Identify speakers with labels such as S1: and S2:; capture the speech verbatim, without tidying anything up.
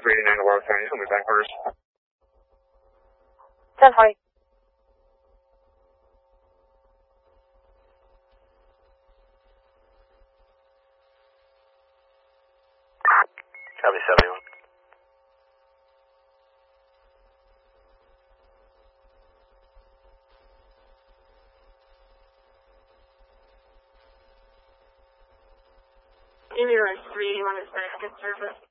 S1: three eighty-nine to Wild County. Tell me back orders.
S2: ten twenty.
S3: Copy seventy-one.
S2: Amy Rice three eighty-one is back at service.